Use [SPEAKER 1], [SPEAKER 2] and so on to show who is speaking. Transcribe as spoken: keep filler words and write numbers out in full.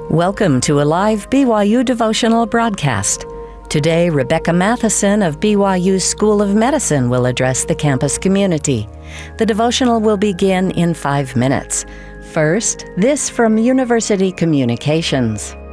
[SPEAKER 1] Welcome to a live B Y U devotional broadcast. Today, Rebecca Matheson of B Y U's School of Medicine will address the campus community. The devotional will begin in five minutes. First, this from University Communications.